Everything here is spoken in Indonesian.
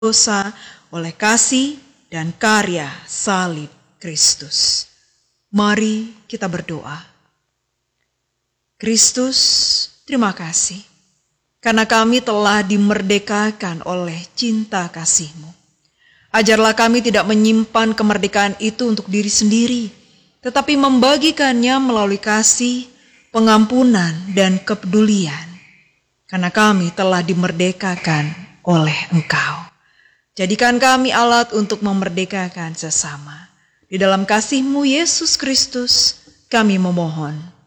dosa oleh kasih dan karya salib Kristus. Mari kita berdoa. Kristus, terima kasih karena kami telah dimerdekakan oleh cinta kasih-Mu. Ajarlah kami tidak menyimpan kemerdekaan itu untuk diri sendiri, tetapi membagikannya melalui kasih, pengampunan, dan kepedulian. Karena kami telah dimerdekakan oleh Engkau. Jadikan kami alat untuk memerdekakan sesama. Di dalam kasih-Mu Yesus Kristus, kami memohon.